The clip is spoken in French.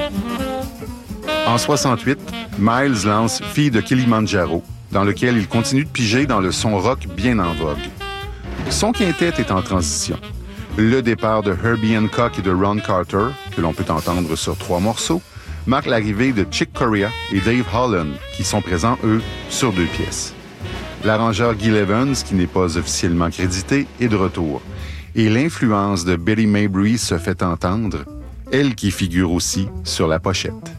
En 68, Miles lance Fille de Kilimanjaro, dans lequel il continue de piger dans le son rock bien en vogue. Son quintet est en transition. Le départ de Herbie Hancock et de Ron Carter, que l'on peut entendre sur 3 morceaux, marque l'arrivée de Chick Corea et Dave Holland, qui sont présents, eux, sur 2 pièces. L'arrangeur Gil Evans, qui n'est pas officiellement crédité, est de retour. Et l'influence de Betty Mabry se fait entendre, elle qui figure aussi sur la pochette.